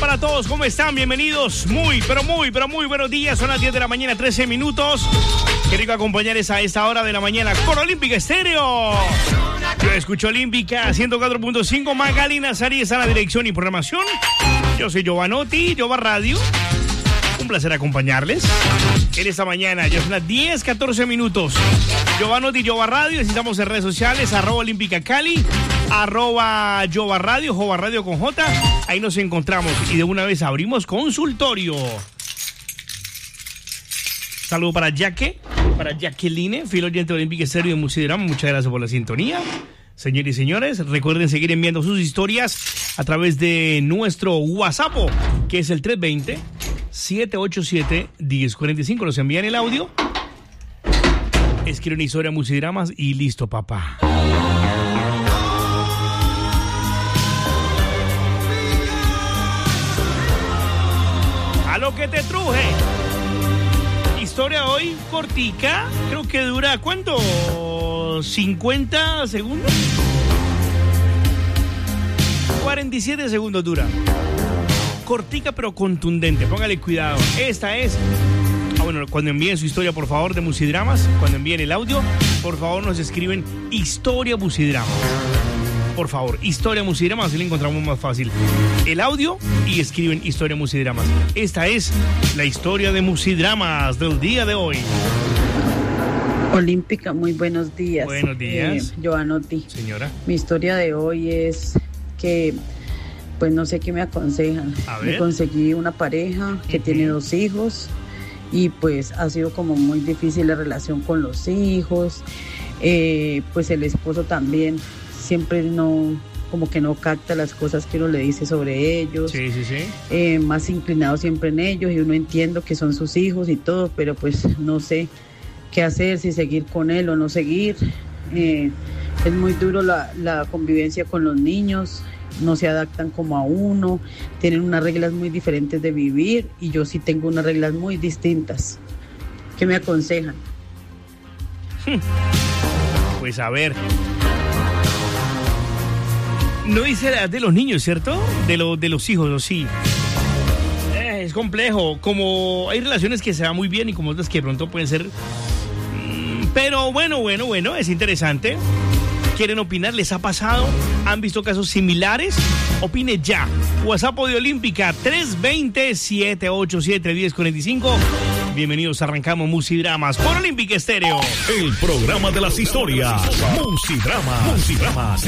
hola a todos, ¿cómo están? Bienvenidos, muy buenos días. Son las 10 de la mañana, 13 minutos. Qué rico acompañarles a esta hora de la mañana con Olímpica Estéreo. Yo escucho Olímpica 104.5. Magali Nazarí está en la dirección y programación. Yo soy Giovanotti, Giova Radio. Un placer acompañarles en esta mañana. Ya son las 10, 14 minutos. Giovanotti, Giova Radio. Estamos en redes sociales, @Olímpica Cali, @Giova Radio, Giova Radio con J. Ahí nos encontramos y de una vez abrimos consultorio. Saludo para Jacqueline, fiel oyente de Olímpica Estéreo de Musidrama. Muchas gracias por la sintonía. Señores y señores, recuerden seguir enviando sus historias a través de nuestro WhatsApp, que es el 320-787-1045. Nos envían el audio, escriben historia, Musidramas y listo, papá. A lo que te truje. Historia hoy cortica, creo que dura, ¿cuánto? ¿50 segundos? 47 segundos dura. Cortica pero contundente, póngale cuidado. Esta es... bueno, cuando envíen su historia, por favor, de Musidramas, cuando envíen el audio, por favor nos escriben historia Musidramas. Por favor, historia Musidramas, así le encontramos más fácil. El audio y escriben historia Musidramas. Esta es la historia de Musidramas del día de hoy. Olímpica, muy buenos días. Buenos días. Giovanotti. Señora. Mi historia de hoy es que, pues no sé qué me aconsejan. Me conseguí una pareja que tiene 2 hijos y pues ha sido como muy difícil la relación con los hijos. Pues el esposo también siempre como que no capta las cosas que uno le dice sobre ellos. Sí. Más inclinado siempre en ellos y uno entiende que son sus hijos y todo, pero pues no sé qué hacer, si seguir con él o no seguir. Es muy duro la convivencia con los niños, no se adaptan como a uno, tienen unas reglas muy diferentes de vivir y yo sí tengo unas reglas muy distintas. ¿Qué me aconsejan? Pues a ver, no dice la edad de los niños, ¿cierto? De los hijos, ¿o sí? Es complejo, como hay relaciones que se van muy bien y como otras que de pronto pueden ser... pero bueno, es interesante. ¿Quieren opinar? ¿Les ha pasado? ¿Han visto casos similares? Opine ya. WhatsApp de Olímpica 320-787-1045. Bienvenidos, arrancamos Musidramas por Olímpica Estéreo. El programa de las historias. Musidramas.